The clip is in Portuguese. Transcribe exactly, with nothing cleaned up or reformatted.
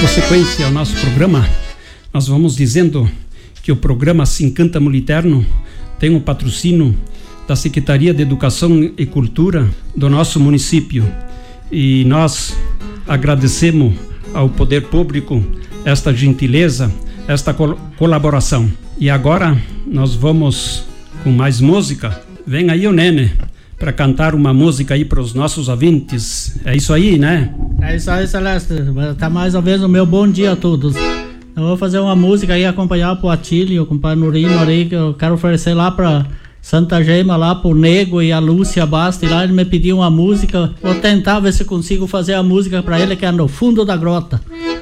Dando sequência ao nosso programa, nós vamos dizendo que o programa Se Encanta Moliterno tem um patrocínio da Secretaria de Educação e Cultura do nosso município, e nós agradecemos ao poder público esta gentileza, esta col- colaboração. E agora nós vamos com mais música. Vem aí o Nene para cantar uma música aí para os nossos ouvintes. É isso aí, né? É isso aí, Celeste. Tá mais ou menos o meu bom dia a todos. Eu vou fazer uma música aí, acompanhar pro Atílio, com o pai Nurino aí, que eu quero oferecer lá pra Santa Gema, lá pro Nego e a Lúcia Basti, lá ele me pediu uma música. Vou tentar ver se consigo fazer a música pra ele, que é No Fundo da Grota.